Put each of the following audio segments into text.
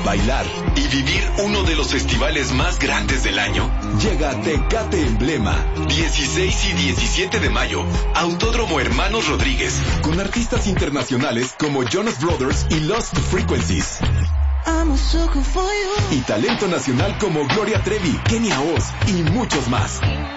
bailar y vivir uno de los festivales más grandes del año, llega Tecate Emblema, 16 y 17 de mayo, Autódromo Hermanos Rodríguez, con artistas internacionales como Jonas Brothers y Lost Frequencies. Y talento nacional como Gloria Trevi, Kenia Oz y muchos más.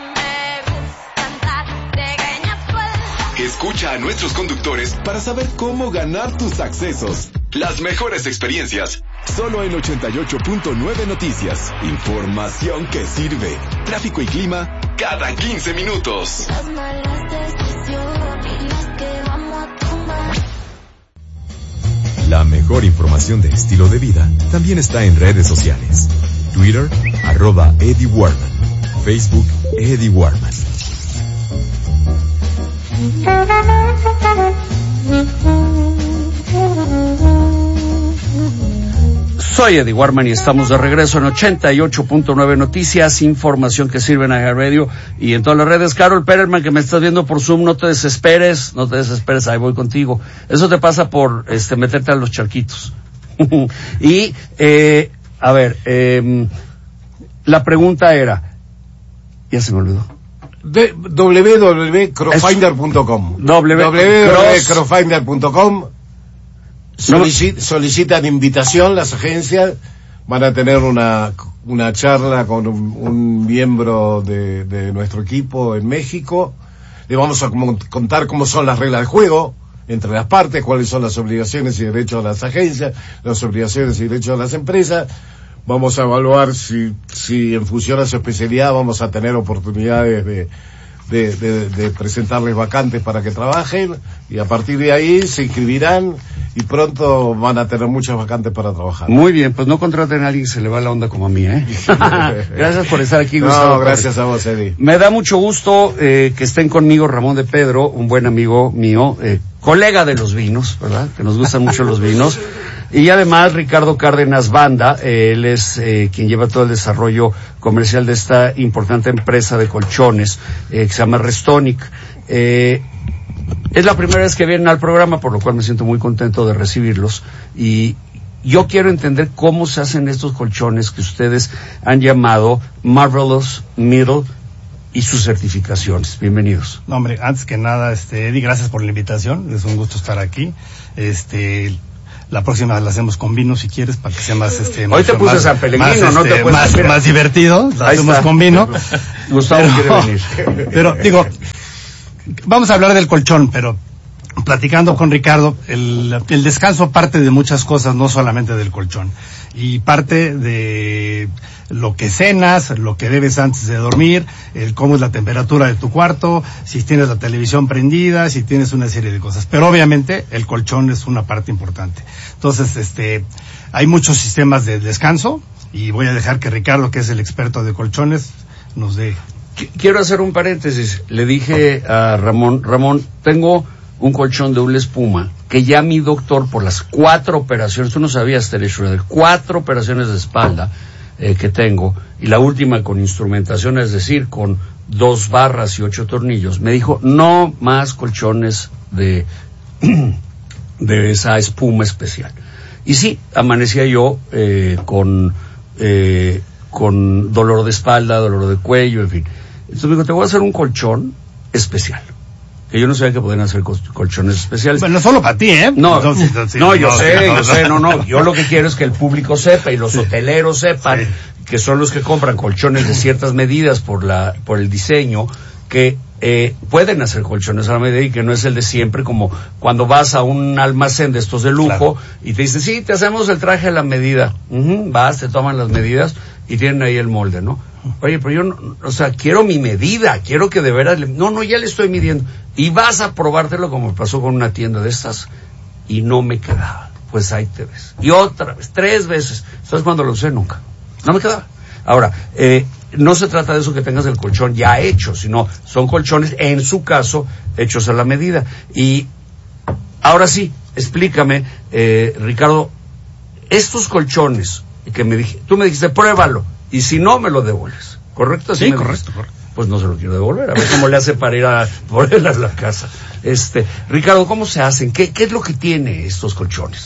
Escucha a nuestros conductores para saber cómo ganar tus accesos. Las mejores experiencias. Solo en 88.9 Noticias. Información que sirve. Tráfico y clima cada 15 minutos. La mejor información de estilo de vida también está en redes sociales. Twitter, @Eddie Warman. Facebook, Eddie Warman. Soy Eddie Warman y estamos de regreso en 88.9 Noticias, información que sirve en iHeartRadio y en todas las redes. Carol Perelman, que me estás viendo por Zoom, no te desesperes, ahí voy contigo. Eso te pasa por meterte a los charquitos. Y, a ver, la pregunta era, ya se me olvidó. www.crowfinder.com www.crowfinder.com Solicitan invitación las agencias, van a tener una charla con un miembro de nuestro equipo en México. Le vamos a contar cómo son las reglas de juego entre las partes, cuáles son las obligaciones y derechos de las agencias, las obligaciones y derechos de las empresas. Vamos a evaluar si en función a su especialidad vamos a tener oportunidades de presentarles vacantes para que trabajen, y a partir de ahí se inscribirán y pronto van a tener muchas vacantes para trabajar. Muy bien, pues no contraten a alguien que se le va la onda como a mí, ¿eh? Gracias por estar aquí, Gustavo. No, gracias a vos, Eddie. Me da mucho gusto que estén conmigo Ramón de Pedro, un buen amigo mío, colega de los vinos, ¿verdad? Que nos gustan mucho los vinos. Y además Ricardo Cárdenas Banda, él es quien lleva todo el desarrollo comercial de esta importante empresa de colchones que se llama Restonic. Es la primera vez que vienen al programa, por lo cual me siento muy contento de recibirlos. Y yo quiero entender cómo se hacen estos colchones que ustedes han llamado Marvelous Middle y sus certificaciones. Bienvenidos. No, hombre, antes que nada, Eddie, gracias por la invitación. Es un gusto estar aquí. La próxima la hacemos con vino, si quieres, para que sea más, Hoy te puse San Pellegrino, no te puedes más divertido. La hacemos con vino. Gustavo quiere venir. Pero, digo, vamos a hablar del colchón, pero platicando con Ricardo, el descanso parte de muchas cosas, no solamente del colchón. Y parte de lo que cenas, lo que debes antes de dormir, cómo es la temperatura de tu cuarto, si tienes la televisión prendida, si tienes una serie de cosas. Pero obviamente el colchón es una parte importante. Entonces, hay muchos sistemas de descanso y voy a dejar que Ricardo, que es el experto de colchones, nos dé. Quiero hacer un paréntesis. Le dije a Ramón, tengo un colchón de Hule Espuma que ya mi doctor, por las 4 operaciones, tú no sabías, Tere Schroeder, 4 operaciones de espalda que tengo, y la última con instrumentación, es decir, con 2 barras y 8 tornillos, me dijo, no más colchones de esa espuma especial. Y sí, amanecía yo con dolor de espalda, dolor de cuello, en fin. Entonces me dijo, te voy a hacer un colchón especial. Que yo no sabía que podían hacer colchones especiales. Bueno, no solo para ti, ¿eh? No, yo sé. Yo lo que quiero es que el público sepa y los hoteleros sepan, sí, que son los que compran colchones de ciertas medidas por el diseño, que pueden hacer colchones a la medida y que no es el de siempre, como cuando vas a un almacén de estos de lujo, claro, y te dicen, sí, te hacemos el traje a la medida. Vas, te toman las medidas y tienen ahí el molde, ¿no? Oye, pero yo no, quiero mi medida, quiero que de veras ya le estoy midiendo. Y vas a probártelo, como me pasó con una tienda de estas, y no me quedaba. Pues ahí te ves. Y otra vez, 3 veces. ¿Sabes cuándo lo usé? Nunca. No me quedaba. Ahora, no se trata de eso, que tengas el colchón ya hecho, sino son colchones, en su caso, hechos a la medida. Y ahora sí, explícame, Ricardo, estos colchones que tú me dijiste, pruébalo, y si no, me lo devuelves. ¿Correcto? Sí, correcto. Pues no se lo quiero devolver, a ver cómo le hace para ir por él a la casa. Ricardo, ¿cómo se hacen? ¿Qué es lo que tiene estos colchones?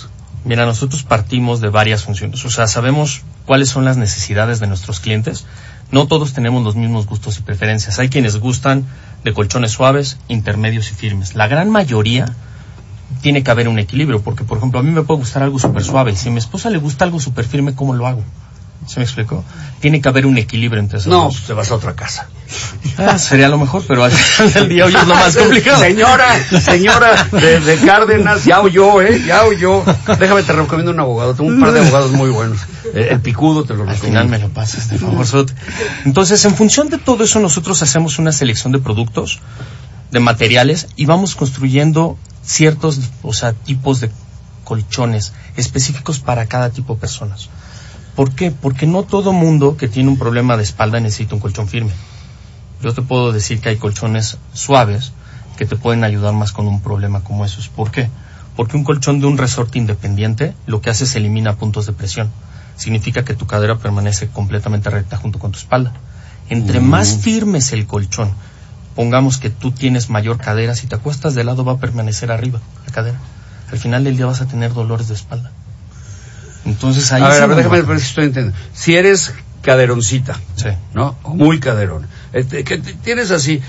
Mira, nosotros partimos de varias funciones. O sea, sabemos cuáles son las necesidades de nuestros clientes. No todos tenemos los mismos gustos y preferencias. Hay quienes gustan de colchones suaves, intermedios y firmes. La gran mayoría tiene que haber un equilibrio, porque, por ejemplo, a mí me puede gustar algo súper suave. Si a mi esposa le gusta algo súper firme, ¿cómo lo hago? ¿Se me explicó? Tiene que haber un equilibrio entre esos dos. No, te vas a otra casa. Sería lo mejor, pero al final del día hoy es lo más complicado. Señora de Cárdenas, ya huyó. Déjame, te recomiendo un abogado. Tengo un par de abogados muy buenos. El Picudo te lo recomiendo. Al final me lo pasas, de favor. Entonces, en función de todo eso, nosotros hacemos una selección de productos, de materiales, y vamos construyendo ciertos, tipos de colchones específicos para cada tipo de personas. ¿Por qué? Porque no todo mundo que tiene un problema de espalda necesita un colchón firme. Yo te puedo decir que hay colchones suaves que te pueden ayudar más con un problema como esos. ¿Por qué? Porque un colchón de un resorte independiente lo que hace es elimina puntos de presión. Significa que tu cadera permanece completamente recta junto con tu espalda. Entre más firme es el colchón, pongamos que tú tienes mayor cadera, si te acuestas de lado va a permanecer arriba la cadera. Al final del día vas a tener dolores de espalda. Entonces ahí... A ver, déjame ver si estoy entendiendo. Si eres caderoncita, sí, ¿no? Muy caderón. Que tienes así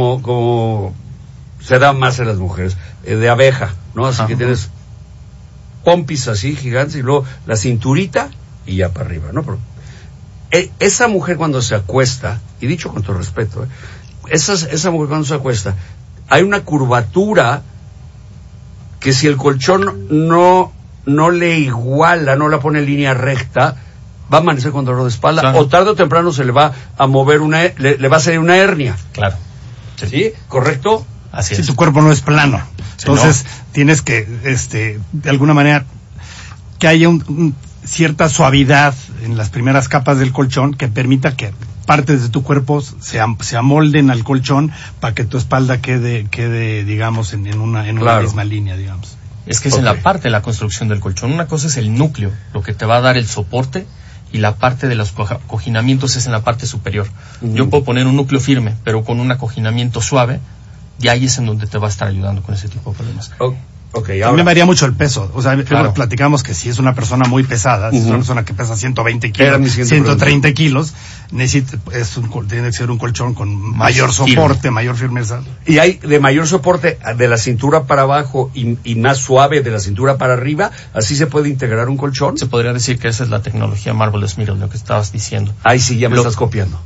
como se da más en las mujeres, de abeja, ¿no? Así que tienes pompis así gigantes y luego la cinturita y ya para arriba, ¿no? Pero, esa mujer cuando se acuesta, y dicho con todo respeto, esa mujer cuando se acuesta, hay una curvatura que si el colchón no le iguala, no la pone en línea recta, va a amanecer con dolor de espalda, claro. O tarde o temprano se le va a mover le va a salir una hernia. Claro. ¿Sí? ¿Correcto? Así es. Si tu cuerpo no es plano. Entonces, tienes que, de alguna manera, que haya cierta suavidad en las primeras capas del colchón que permita que partes de tu cuerpo se amolden al colchón para que tu espalda quede digamos, en una misma línea, digamos. Es que es en la parte de la construcción del colchón. Una cosa es el núcleo, lo que te va a dar el soporte, y la parte de los acoginamientos es en la parte superior. Yo puedo poner un núcleo firme, pero con un acoginamiento suave, y ahí es en donde te va a estar ayudando con ese tipo de problemas. Okay, ahora. A mí me varía mucho el peso. O sea, claro. Platicamos que si es una persona muy pesada, si es una persona que pesa 120 kilos, 130 kilos, tiene que ser un colchón con mayor soporte, mayor firmeza. Y hay de mayor soporte de la cintura para abajo y más suave de la cintura para arriba, ¿así se puede integrar un colchón? Se podría decir que esa es la tecnología Marvelous Mirror, lo que estabas diciendo. Ay, sí, ya me estás copiando.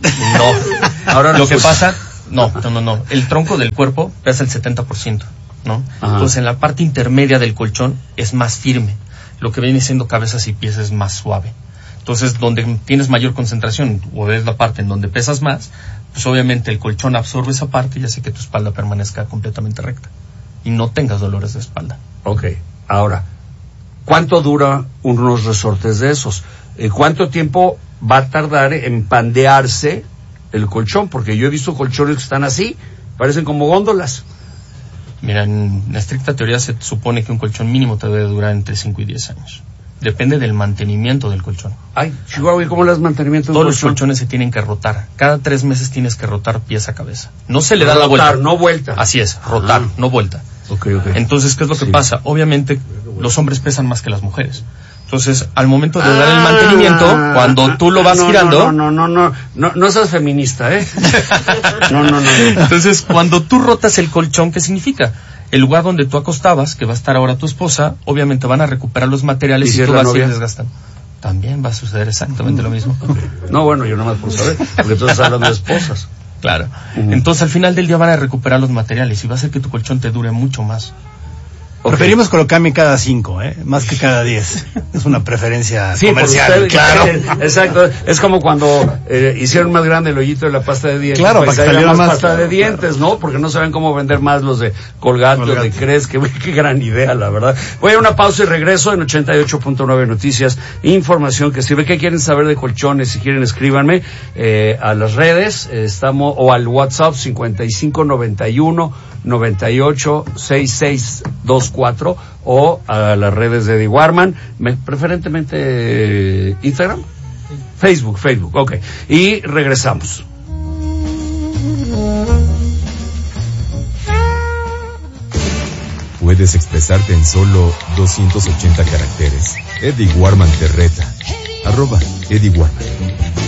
No. Ahora lo que pasa... No. El tronco del cuerpo pesa el 70%, ¿no? Ajá. Entonces en la parte intermedia del colchón es más firme. Lo que viene siendo cabezas y pies es más suave. Entonces donde tienes mayor concentración, o es la parte en donde pesas más, pues obviamente el colchón absorbe esa parte y hace que tu espalda permanezca completamente recta. Y no tengas dolores de espalda. Ok. Ahora, ¿cuánto dura unos resortes de esos? ¿Cuánto tiempo va a tardar en pandearse el colchón? Porque yo he visto colchones que están así, parecen como góndolas. Mira, en estricta teoría se supone que un colchón mínimo te debe durar entre 5 y 10 años. Depende del mantenimiento del colchón. Ay, Chihuahua, ¿y cómo los mantenimientos del colchón? colchón? Todos los colchones se tienen que rotar. Cada 3 meses tienes que rotar pies a cabeza. No se le da la vuelta. Rotar, no vuelta. Así es, rotar, no vuelta. Okay. Entonces, ¿qué es lo que pasa? Obviamente, los hombres pesan más que las mujeres. Entonces, al momento de dar el mantenimiento, cuando tú lo vas girando... No seas feminista, ¿eh? No. Entonces, cuando tú rotas el colchón, ¿qué significa? El lugar donde tú acostabas, que va a estar ahora tu esposa, obviamente van a recuperar los materiales y tú vas a ir desgastando. También va a suceder exactamente lo mismo. No, bueno, yo nomás por saber, porque tú estás hablando de esposas. Claro. Entonces, al final del día van a recuperar los materiales y va a hacer que tu colchón te dure mucho más. Preferimos colocarme cada 5, más que cada 10. Es una preferencia comercial, usted, claro. Exacto. Es como cuando hicieron más grande el hoyito de la pasta de dientes. Claro, para que saliera más pasta de dientes, ¿no? Porque no saben cómo vender más los de Colgate. De Crest. Qué gran idea, la verdad. Voy a una pausa y regreso en 88.9 Noticias. Información que sirve. ¿Qué quieren saber de colchones? Si quieren, escríbanme a las redes. Estamos, o al WhatsApp 5591-986624 o a las redes de Eddie Warman, preferentemente Instagram, Facebook, ok. Y regresamos. ¿Puedes expresarte en solo 280 caracteres? Eddie Warman te reta. @Eddie Warman.